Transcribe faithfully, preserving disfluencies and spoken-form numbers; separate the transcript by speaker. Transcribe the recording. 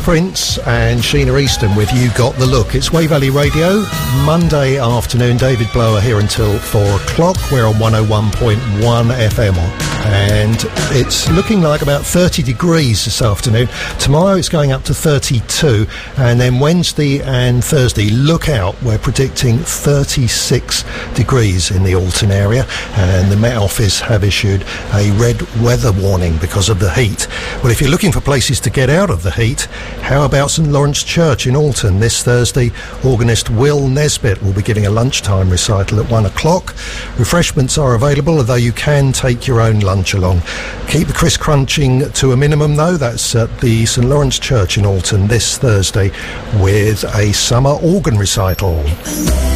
Speaker 1: Prince and Sheena Easton with You Got the Look. It's Way Valley Radio, Monday afternoon. David Blower here until four o'clock. We're on one oh one point one F M. And it's looking like about thirty degrees this afternoon. Tomorrow it's going up to thirty-two. And then Wednesday and Thursday, look out. We're predicting thirty-six degrees in the Alton area. And the Met Office have issued a red weather warning because of the heat. Well, if you're looking for places to get out of the heat, how about St Lawrence Church in Alton? This Thursday, organist Will Nesbitt will be giving a lunchtime recital at one o'clock. Refreshments are available, although you can take your own lunch along. Keep the crisp crunching to a minimum, though. That's at the St Lawrence Church in Alton this Thursday with a summer organ recital.